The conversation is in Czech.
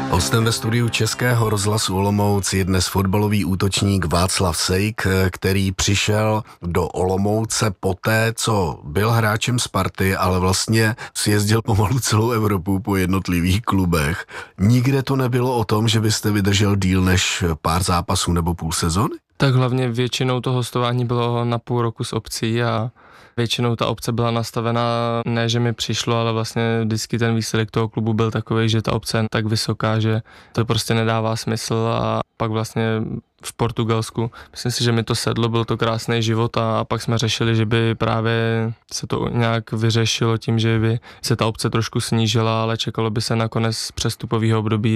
Hostem ve studiu Českého rozhlasu Olomouc je dnes fotbalový útočník Václav Sejk, který přišel do Olomouce poté, co byl hráčem Sparty, ale vlastně sjezdil pomalu celou Evropu po jednotlivých klubech. Nikde to nebylo o tom, že byste vydržel díl než pár zápasů nebo půl sezony? Tak hlavně většinou to hostování bylo na půl roku s opcí a většinou ta opce byla nastavená, ne že mi přišlo, ale vlastně vždycky ten výsledek toho klubu byl takový, že ta opce je tak vysoká, že to prostě nedává smysl a pak vlastně v Portugalsku, myslím si, že mi to sedlo, byl to krásný život a pak jsme řešili, že by právě se to nějak vyřešilo tím, že by se ta opce trošku snížila, ale čekalo by se na konec přestupového období